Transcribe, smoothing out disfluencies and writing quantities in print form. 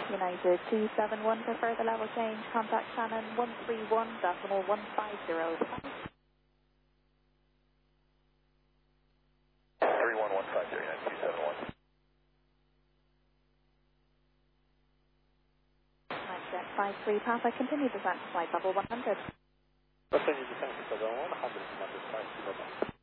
United 271 for further level change. Contact Shannon 131.150. 31150, United 271. 53 Papa, continue descent to flight level 100. Continue descent to level 100, number 5,